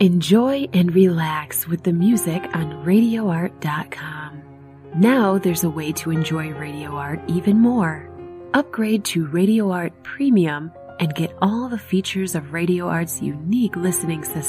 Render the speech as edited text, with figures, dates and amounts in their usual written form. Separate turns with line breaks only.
Enjoy and relax with the music on RadioArt.com. Now there's a way to enjoy Radio Art even more. Upgrade to Radio Art Premium and get all the features of Radio Art's unique listening system